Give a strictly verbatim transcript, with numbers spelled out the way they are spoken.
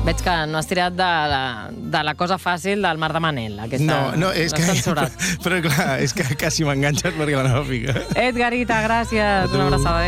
Veig que no has tirat de la, de la cosa fàcil del Mar de Manel. Aquesta, No, no, és que... censurat. Però clar, és que quasi m'enganxes perquè la nova fica. Edgarita, gràcies. Una abraçada.